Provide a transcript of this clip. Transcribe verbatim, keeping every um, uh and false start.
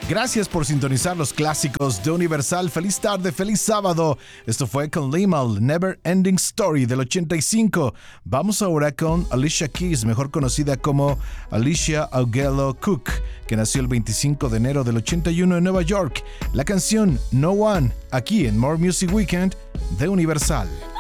Gracias por sintonizar los clásicos de Universal. Feliz tarde, feliz sábado. Esto fue con Limahl, Never Ending Story del ochenta y cinco. Vamos ahora con Alicia Keys, mejor conocida como Alicia Augello Cook, que nació el veinticinco de enero del ochenta y uno en Nueva York. La canción No One, aquí en More Music Weekend de Universal.